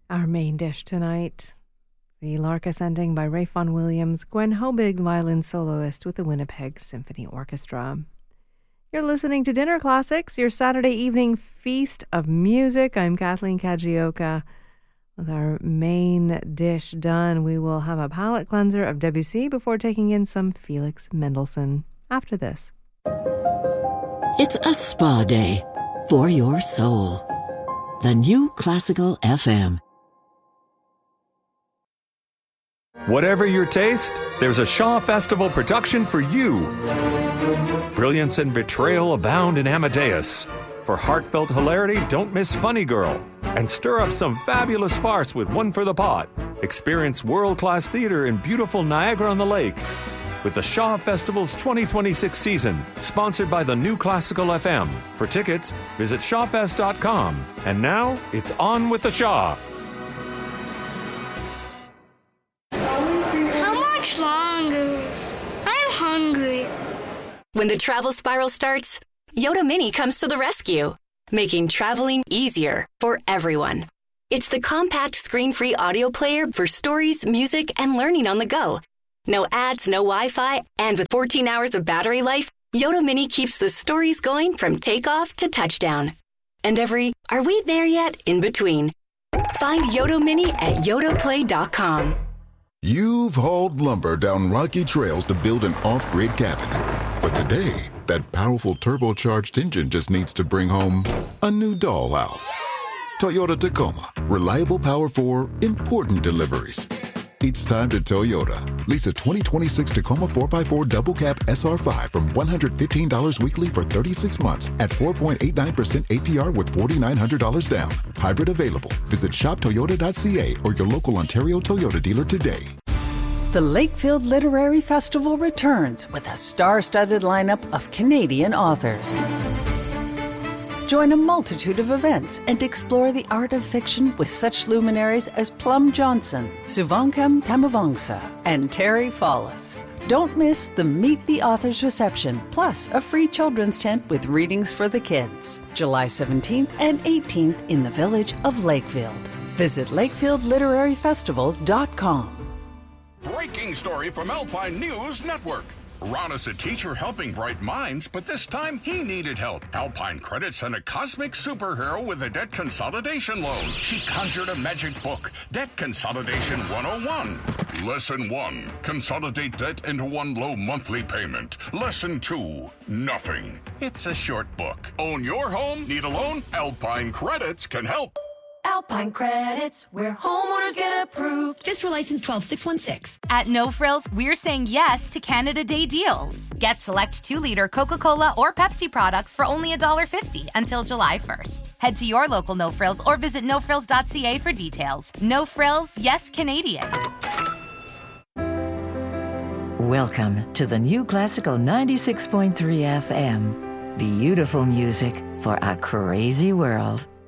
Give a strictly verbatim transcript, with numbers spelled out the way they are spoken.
Our main dish tonight, the Lark Ascending by Ralph Vaughan Williams, Gwen Hobig, violin soloist with the Winnipeg Symphony Orchestra. You're listening to Dinner Classics, your Saturday evening feast of music. I'm Kathleen Kajioka. With our main dish done, we will have a palate cleanser of Debussy before taking in some Felix Mendelssohn after this. It's a spa day for your soul. The New Classical F M. Whatever your taste, there's a Shaw Festival production for you. Brilliance and betrayal abound in Amadeus. For heartfelt hilarity, don't miss Funny Girl. And stir up some fabulous farce with One for the Pot. Experience world-class theater in beautiful Niagara-on-the-Lake. With the Shaw Festival's twenty twenty-six season, sponsored by the New Classical F M. For tickets, visit shawfest dot com. And now, it's on with the Shaw. Longer. I'm hungry. When the travel spiral starts, Yoda Mini comes to the rescue, making traveling easier for everyone. It's the compact screen-free audio player for stories, music, and learning on the go. No ads, no Wi-Fi, and with fourteen hours of battery life, Yoda Mini keeps the stories going from takeoff to touchdown. And every, are we there yet, in between. Find Yoda Mini at yoda play dot com. You've hauled lumber down rocky trails to build an off-grid cabin. But today, that powerful turbocharged engine just needs to bring home a new dollhouse. Toyota Tacoma. Reliable power for important deliveries. It's time to Toyota. Lease a twenty twenty-six Tacoma four by four Double Cab S R five from one hundred fifteen dollars weekly for thirty-six months at four point eight nine percent A P R with four thousand nine hundred dollars down. Hybrid available. Visit shop toyota dot c a or your local Ontario Toyota dealer today. The Lakefield Literary Festival returns with a star-studded lineup of Canadian authors. Join a multitude of events and explore the art of fiction with such luminaries as Plum Johnson, Suvankam Tamavangsa, and Terry Follis. Don't miss the Meet the Authors reception, plus a free children's tent with readings for the kids. July seventeenth and eighteenth in the village of Lakefield. Visit lakefield literary festival dot com. Breaking story from Alpine News Network. Ron is a teacher helping bright minds, but this time he needed help. Alpine Credit sent a cosmic superhero with a debt consolidation loan. She conjured a magic book, Debt Consolidation one oh one. Lesson one, consolidate debt into one low monthly payment. Lesson two, nothing. It's a short book. Own your home? Need a loan? Alpine Credits can help. Alpine Credits, where homeowners get approved. Fiscal license twelve six one six. At No Frills, we're saying yes to Canada Day deals. Get select two-liter Coca-Cola or Pepsi products for only one dollar fifty until July first. Head to your local No Frills or visit no frills dot c a for details. No Frills, yes Canadian. Welcome to the New Classical ninety-six point three F M. Beautiful music for a crazy world.